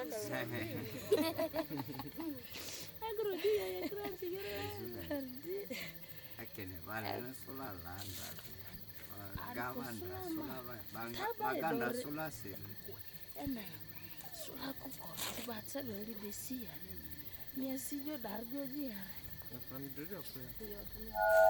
Agrodia ya kran sigara. Akene vale na sola landa. Gavanda sola baganda sola sele. Ena sola ko batsa lori besia. Mia sijo darjo dia. Napani dada kwa.